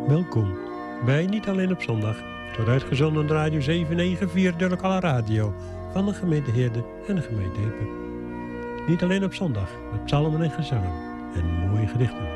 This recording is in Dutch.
Welkom bij Niet Alleen op Zondag. Het wordt uitgezonden aan de Radio 794, de lokale radio van de gemeente Heerde en de gemeente Epe. Niet alleen op zondag, met psalmen en gezangen en mooie gedichten.